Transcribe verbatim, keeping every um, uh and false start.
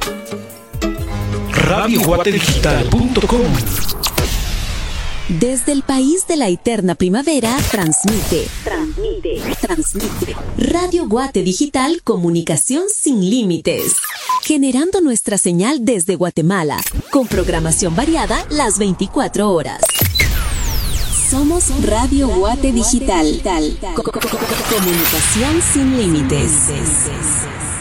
radio guate digital punto com. Desde el país de la eterna primavera, transmite, transmite, transmite. Radio Guate Digital, comunicación sin límites. Generando nuestra señal desde Guatemala, con programación variada las veinticuatro horas. Somos Radio Guate Digital. Comunicación sin límites.